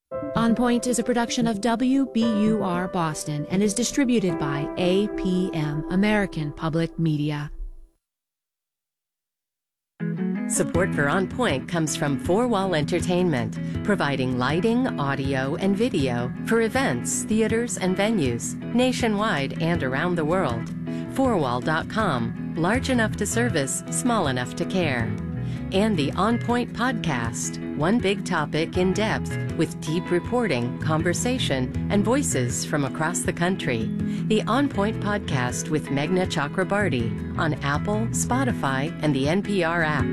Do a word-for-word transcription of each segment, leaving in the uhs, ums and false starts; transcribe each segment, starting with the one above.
On Point is a production of W B U R Boston and is distributed by A P M, American Public Media. Support for On Point comes from Four Wall Entertainment, providing lighting, audio, and video for events, theaters, and venues nationwide and around the world. four wall dot com, large enough to service, small enough to care. And the On Point podcast, one big topic in depth with deep reporting, conversation, and voices from across the country. The On Point podcast with Meghna Chakrabarty on Apple, Spotify, and the N P R app.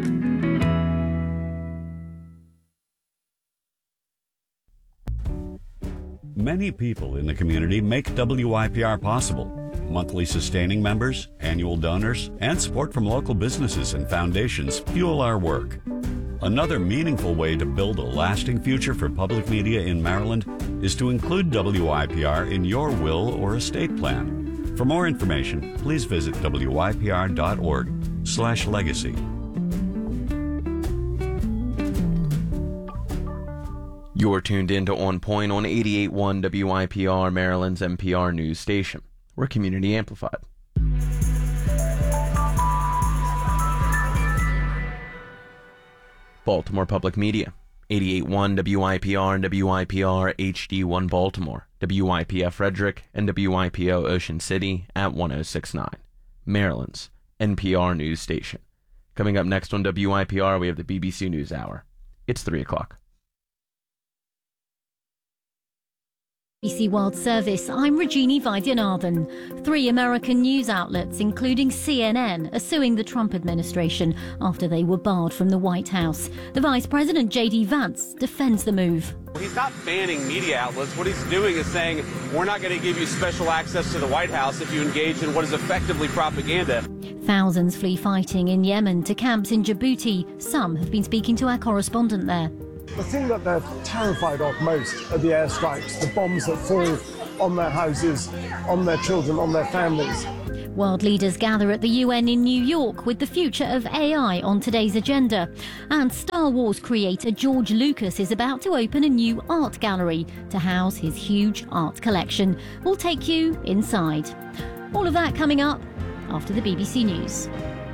Many people in the community make W I P R possible. Monthly sustaining members, annual donors, and support from local businesses and foundations fuel our work. Another meaningful way to build a lasting future for public media in Maryland is to include W I P R in your will or estate plan. For more information, please visit W I P R dot org slash legacy. You're tuned in to On Point on eighty-eight point one W I P R, Maryland's N P R news station. We're community amplified. Baltimore Public Media, eighty-eight point one W I P R and W I P R H D one Baltimore, W I P F Frederick, and W I P O Ocean City at one oh six point nine, Maryland's N P R news station. Coming up next on W I P R, we have the B B C News Hour. It's three o'clock. B B C World Service, I'm Rajini Vaidyanathan. Three American news outlets, including C N N, are suing the Trump administration after they were barred from the White House. The Vice President, J D Vance, defends the move. He's not banning media outlets. What he's doing is saying, we're not going to give you special access to the White House if you engage in what is effectively propaganda. Thousands flee fighting in Yemen to camps in Djibouti. Some have been speaking to our correspondent there. The thing that they're terrified of most are the airstrikes, the bombs that fall on their houses, on their children, on their families. World leaders gather at the U N in New York with the future of A I on today's agenda. And Star Wars creator George Lucas is about to open a new art gallery to house his huge art collection. We'll take you inside. All of that coming up after the B B C News.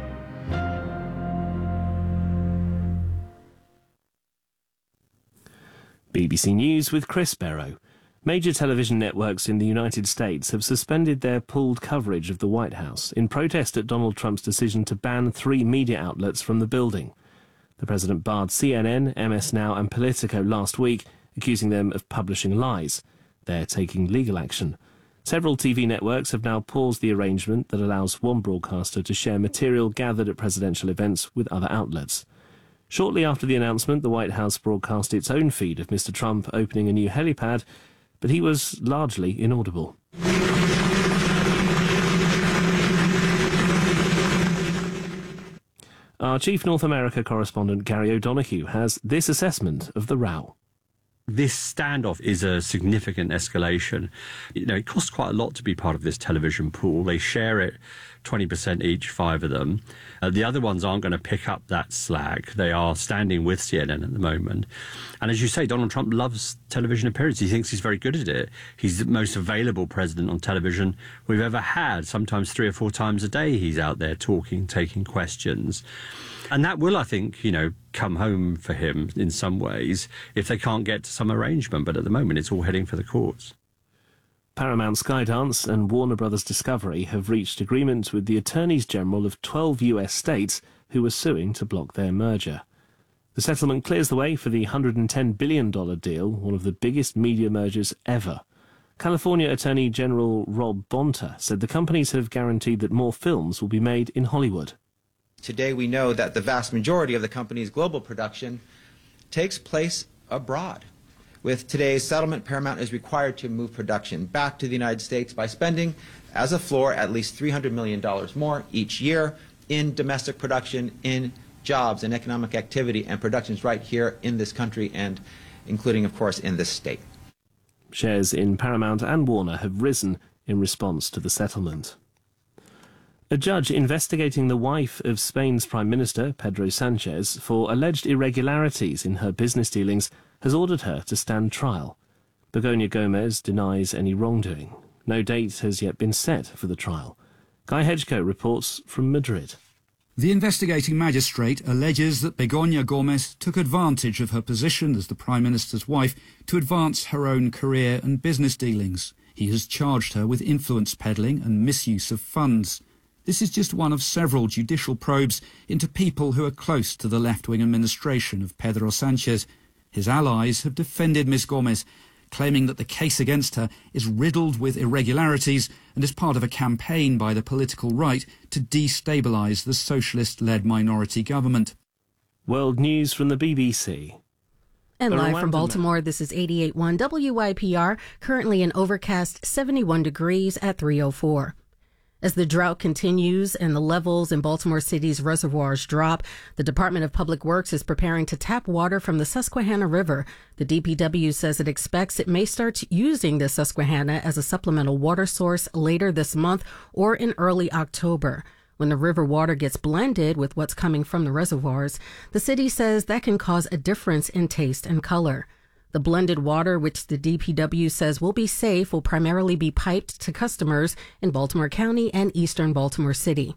B B C News with Chris Barrow. Major television networks in the United States have suspended their pooled coverage of the White House in protest at Donald Trump's decision to ban three media outlets from the building. The president barred C N N, M S Now and Politico last week, accusing them of publishing lies. They're taking legal action. Several T V networks have now paused the arrangement that allows one broadcaster to share material gathered at presidential events with other outlets. Shortly after the announcement, the White House broadcast its own feed of Mister Trump opening a new helipad, but he was largely inaudible. Our Chief North America correspondent Gary O'Donoghue has this assessment of the row. This standoff is a significant escalation. You know, it costs quite a lot to be part of this television pool. They share it twenty percent each, five of them. Uh, the other ones aren't going to pick up that slack. They are standing with C N N at the moment. And as you say, Donald Trump loves television appearances. He thinks he's very good at it. He's the most available president on television we've ever had. Sometimes three or four times a day he's out there talking, taking questions. And that will, I think, you know, come home for him in some ways if they can't get to some arrangement. But at the moment, it's all heading for the courts. Paramount Skydance and Warner Brothers Discovery have reached agreement with the attorneys general of twelve U S states who are suing to block their merger. The settlement clears the way for the one hundred ten billion dollars deal, one of the biggest media mergers ever. California Attorney General Rob Bonta said the companies have guaranteed that more films will be made in Hollywood. Today we know that the vast majority of the company's global production takes place abroad. With today's settlement, Paramount is required to move production back to the United States by spending, as a floor, at least three hundred million dollars more each year in domestic production, in jobs and economic activity and productions right here in this country and including, of course, in this state. Shares in Paramount and Warner have risen in response to the settlement. A judge investigating the wife of Spain's Prime Minister, Pedro Sanchez, for alleged irregularities in her business dealings has ordered her to stand trial. Begonia Gomez denies any wrongdoing. No date has yet been set for the trial. Guy Hedgecote reports from Madrid. The investigating magistrate alleges that Begonia Gomez took advantage of her position as the Prime Minister's wife to advance her own career and business dealings. He has charged her with influence peddling and misuse of funds. This is just one of several judicial probes into people who are close to the left-wing administration of Pedro Sanchez. His allies have defended Miss Gomez, claiming that the case against her is riddled with irregularities and is part of a campaign by the political right to destabilise the socialist-led minority government. World news from the B B C. And live from Baltimore, this is eighty-eight point one W Y P R, currently an overcast seventy-one degrees at three oh four. As the drought continues and the levels in Baltimore City's reservoirs drop, the Department of Public Works is preparing to tap water from the Susquehanna River. The D P W says it expects it may start using the Susquehanna as a supplemental water source later this month or in early October. When the river water gets blended with what's coming from the reservoirs, the city says that can cause a difference in taste and color. The blended water, which the D P W says will be safe, will primarily be piped to customers in Baltimore County and eastern Baltimore City.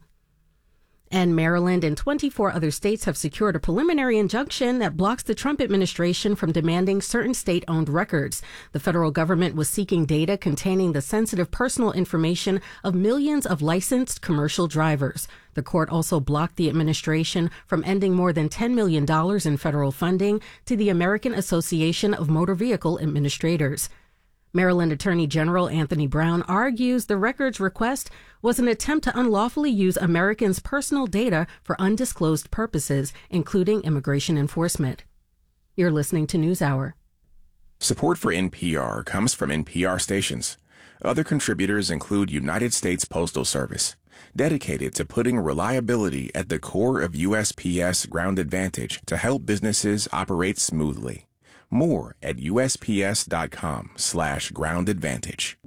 And Maryland and twenty-four other states have secured a preliminary injunction that blocks the Trump administration from demanding certain state-owned records. The federal government was seeking data containing the sensitive personal information of millions of licensed commercial drivers. The court also blocked the administration from ending more than ten million dollars in federal funding to the American Association of Motor Vehicle Administrators. Maryland Attorney General Anthony Brown argues the records request was an attempt to unlawfully use Americans' personal data for undisclosed purposes, including immigration enforcement. You're listening to NewsHour. Support for N P R comes from N P R stations. Other contributors include United States Postal Service, dedicated to putting reliability at the core of U S P S Ground Advantage to help businesses operate smoothly. More at U S P S dot com slash ground advantage.